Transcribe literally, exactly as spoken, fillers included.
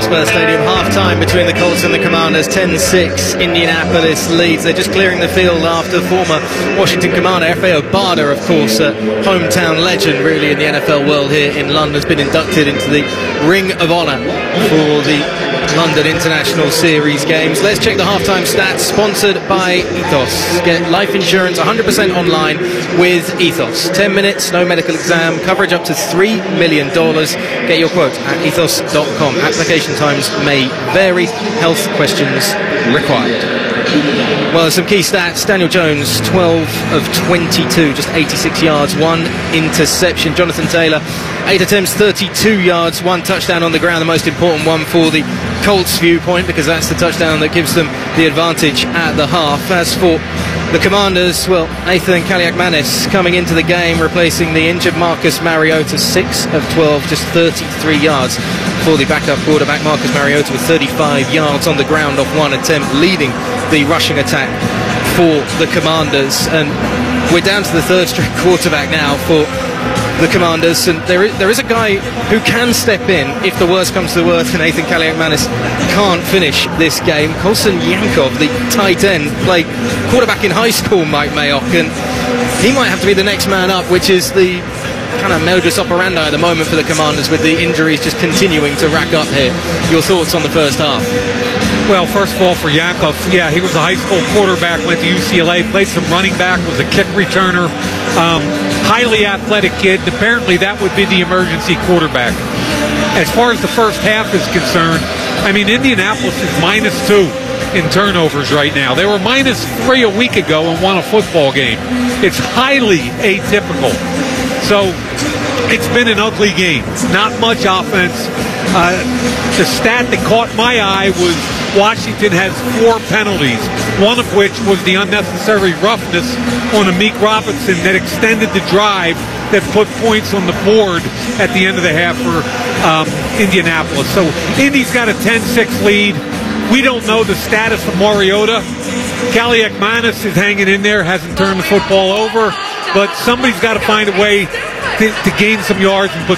Spur Stadium. Half-time between the Colts and the Commanders. ten six, Indianapolis leads. They're just clearing the field after former Washington Commander F A Obada, of course, a hometown legend really in the N F L world here in London, has been inducted into the Ring of Honor for the London International Series games. Let's check the halftime stats, sponsored by Ethos. Get life insurance one hundred percent online with Ethos. ten minutes, no medical exam, coverage up to three million dollars. Get your quote at ethos dot com. Application times may vary. Health questions required. Well, some key stats. Daniel Jones, twelve of twenty-two, just eighty-six yards, one interception. Jonathan Taylor, eight attempts, thirty-two yards, one touchdown on the ground, the most important one for the Colts viewpoint, because that's the touchdown that gives them the advantage at the half. As for the Commanders, well, Nathan Kaliakmanis coming into the game, replacing the injured Marcus Mariota, six of twelve, just thirty-three yards for the backup quarterback. Marcus Mariota with thirty-five yards on the ground off one attempt, leading the rushing attack for the Commanders. And we're down to the third string quarterback now for the Commanders, and there is, there is a guy who can step in if the worst comes to the worst and Nathan Kaliakmanis can't finish this game. Colson Yankov, the tight end, played quarterback in high school, Mike Mayock, and he might have to be the next man up, which is the kind of modus operandi at the moment for the Commanders, with the injuries just continuing to rack up here. Your thoughts on the first half? Well, first of all, for Yankov, yeah, he was a high school quarterback, went to U C L A, played some running back, was a kick returner, um, highly athletic kid. Apparently that would be the emergency quarterback. As far as the first half is concerned, I mean, Indianapolis is minus two in turnovers right now. They were minus three a week ago and won a football game. It's highly atypical. So it's been an ugly game. Not much offense. Uh, the stat that caught my eye was Washington has four penalties, one of which was the unnecessary roughness on Amik Robinson that extended the drive that put points on the board at the end of the half for um, Indianapolis. So Indy's got a ten six lead. We don't know the status of Mariota. Kaliakmanis is hanging in there, hasn't turned the football over, but somebody's got to find a way to, to gain some yards and put